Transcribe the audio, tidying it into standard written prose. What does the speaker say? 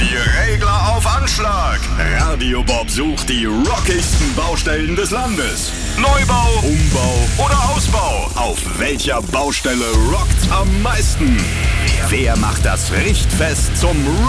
Die Regler auf Anschlag. Radio Bob sucht die rockigsten Baustellen des Landes. Neubau, Umbau oder Ausbau. Auf welcher Baustelle rockt's am meisten? Wer macht das Richtfest zum